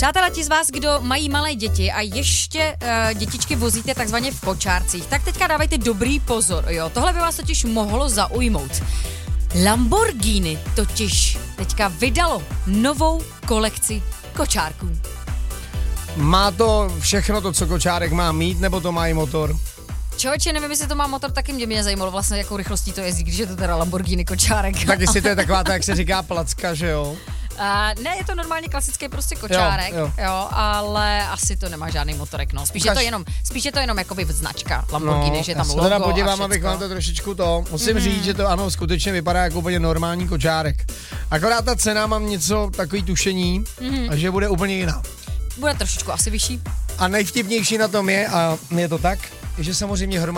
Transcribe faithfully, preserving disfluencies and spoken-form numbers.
Přátelé, ti z vás, kdo mají malé děti a ještě uh, dětičky vozíte takzvaně v kočárcích, tak teďka dávajte dobrý pozor, jo. Tohle by vás totiž mohlo zaujmout. Lamborghini totiž teďka vydalo novou kolekci kočárků. Má to všechno to, co kočárek má mít, nebo to má i motor? Člověče, nevím, jestli to má motor, taky mě mě zajímalo vlastně, jakou rychlostí to jezdí, když je to teda Lamborghini kočárek. Tak jestli to je taková, tak jak se říká, placka, že jo? Uh, ne, je to normálně klasický prostě kočárek, jo, jo. jo, ale asi to nemá žádný motorek, no. Spíš Ukaž. je to jenom, spíš je to jenom jakoby značka Lamborghini, no, že tam logo. Já se teda podívám, abych vám to trošičku to. Musím mm. říct, že to ano, skutečně vypadá jako úplně normální kočárek. Akorát ta cena, mám něco takový tušení, mm. a že bude úplně jiná. Bude trošičku asi vyšší. A nejvtipnější na tom je, a je to tak, že samozřejmě hromady